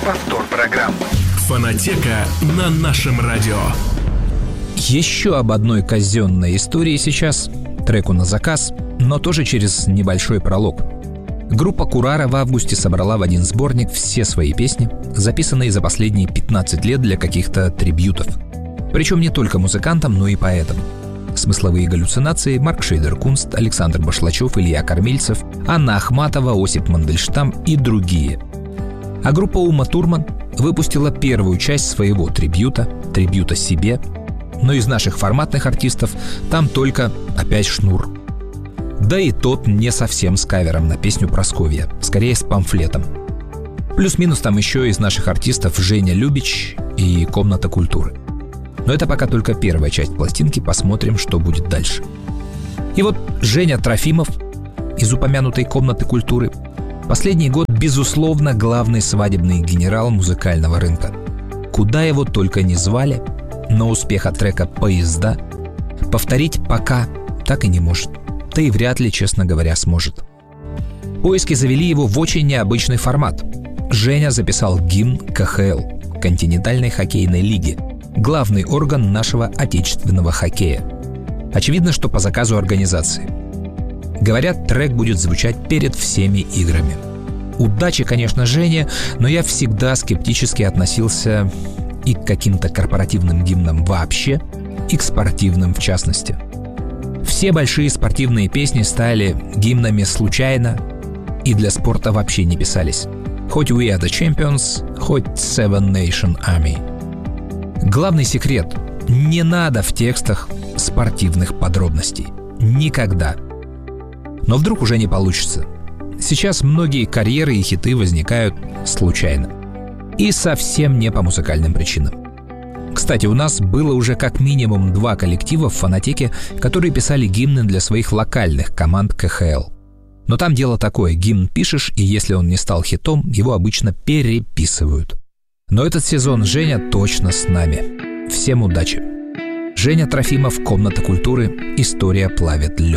Повтор программы. Фонотека на нашем радио. Еще об одной казенной истории сейчас, треку на заказ, но тоже через небольшой пролог. Группа Курара в августе собрала в один сборник все свои песни, записанные за последние 15 лет для каких-то трибьютов. Причем не только музыкантам, но и поэтам. Смысловые галлюцинации, Марк Шейдер-Кунст, Александр Башлачев, Илья Кормильцев, Анна Ахматова, Осип Мандельштам и другие. А группа Ума Турман выпустила первую часть своего трибьюта себе, но из наших форматных артистов там только опять Шнур. Да и тот не совсем с кавером на песню Прасковья, скорее с памфлетом. Плюс-минус там еще из наших артистов Женя Любич и Комната культуры. Но это пока только первая часть пластинки, посмотрим, что будет дальше. И вот Женя Трофимов из упомянутой Комнаты культуры последний год, безусловно, главный свадебный генерал музыкального рынка. Куда его только не звали, но успеха трека «Поезда» повторить пока так и не может. Да и вряд ли, честно говоря, сможет. Поиски завели его в очень необычный формат. Женя записал гимн КХЛ, Континентальной хоккейной лиги, главный орган нашего отечественного хоккея. Очевидно, что по заказу организации. Говорят, трек будет звучать перед всеми играми. Удачи, конечно, Жене, но я всегда скептически относился и к каким-то корпоративным гимнам вообще, и к спортивным в частности. Все большие спортивные песни стали гимнами случайно и для спорта вообще не писались. Хоть We Are The Champions, хоть Seven Nation Army. Главный секрет – не надо в текстах спортивных подробностей. Никогда. Но вдруг уже не получится. Сейчас многие карьеры и хиты возникают случайно. И совсем не по музыкальным причинам. Кстати, у нас было уже как минимум 2 коллектива в фонотеке, которые писали гимны для своих локальных команд КХЛ. Но там дело такое: гимн пишешь, и если он не стал хитом, его обычно переписывают. Но этот сезон Женя точно с нами. Всем удачи. Женя Трофимов, Комната культуры, история плавит лед.